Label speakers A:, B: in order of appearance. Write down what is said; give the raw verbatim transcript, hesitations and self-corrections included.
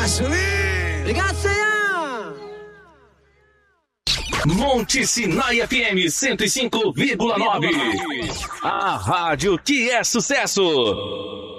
A: abraço, lindo.
B: Obrigado, senhor.
C: Monte Sinai F M cento e cinco vírgula nove. A rádio que é sucesso.